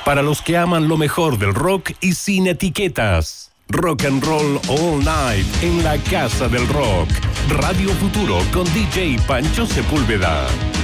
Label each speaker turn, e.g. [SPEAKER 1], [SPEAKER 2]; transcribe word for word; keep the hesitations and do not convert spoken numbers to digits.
[SPEAKER 1] Para los que aman lo mejor del rock y sin etiquetas. Rock and Roll All Night en la Casa del Rock. Radio Futuro con D J Pancho Sepúlveda.